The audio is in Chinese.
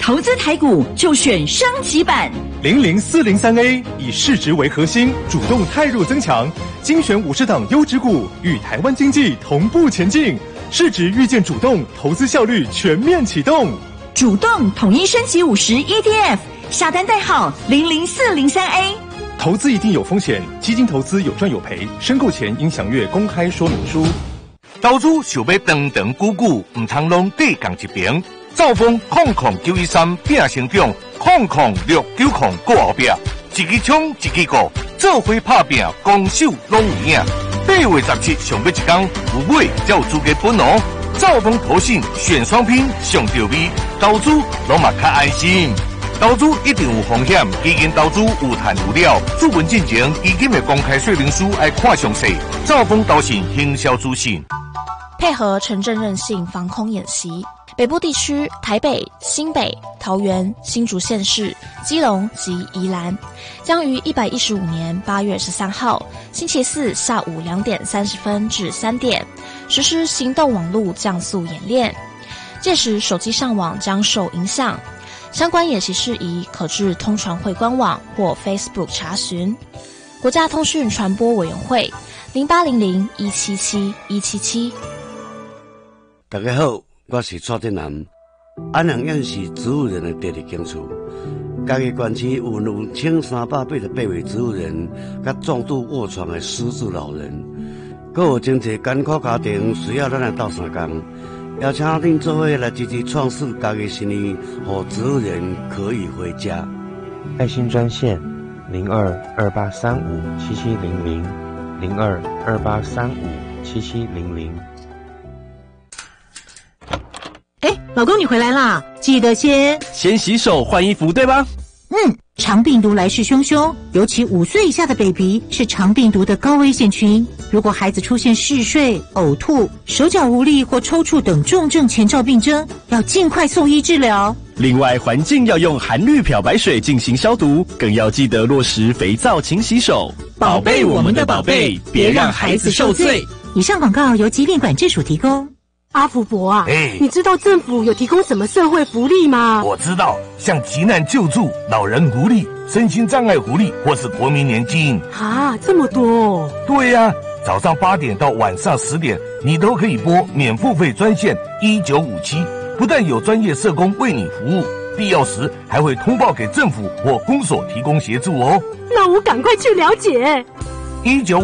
投资台股就选升级版 00403A， 以市值为核心，主动汰弱增强，精选50档优质股，与台湾经济同步前进。市值预见主动，投资效率全面启动。 主动统一升级50 ETF， 下单代号00403A。 投资一定有风险，基金投资有赚有赔，申购前应详阅公开说明书。 投资想要长长久久，唔通拢地共一边。兆丰00913拼成长，00690过后壁，一支枪一支鼓，做伙拍拼，攻守拢有影。8月17上尾一天，有买才有资格分哦。兆丰投信选双拼上到位，投资拢嘛较安心。投资一定有风险，基金投资有赚有了。注文进前，基金的公开说明书要看详细。兆丰投信行销资讯。 配合城镇韧性防空演习，北部地区台北、新北、桃园、新竹县市、基隆及宜兰将于115年8月13号星期四下午2点30分至3点实施行动网络降速演练，届时手机上网将受影响。相关演习事宜可至通传会官网或 Facebook 查询。国家通讯传播委员会0800177177。 大家好，我是蔡振南。安阳县是植物人的第二间厝，家己县区有1388位植物人，甲重度卧床的失智老人，还有真侪艰苦家庭需要咱来斗相共。邀请恁做伙来积极创世家己生意，让植物人可以回家。 爱心专线0228357700，0228357700。 老公，你回来啦！记得先洗手换衣服，对吧？ 肠病毒来势汹汹，尤其5岁以下的 baby 是肠病毒的高危险群。如果孩子出现嗜睡、呕吐、手脚无力或抽搐等重症前兆病征，要尽快送医治疗。 另外，环境要用含氯漂白水进行消毒，更要记得落实肥皂勤洗手， 宝贝我们的宝贝，别让孩子受罪。以上广告由疾病管制署提供。 阿福伯啊，你知道政府有提供什么社会福利吗？ 我知道，像急难救助、老人福利、身心障碍福利，或是国民年金。 啊，这么多哦！ 对呀，早上8点到晚上10点，你都可以拨免付费专线1957，不但有专业社工为你服务，必要时还会通报给政府或公所提供协助哦。 那我赶快去了解。 19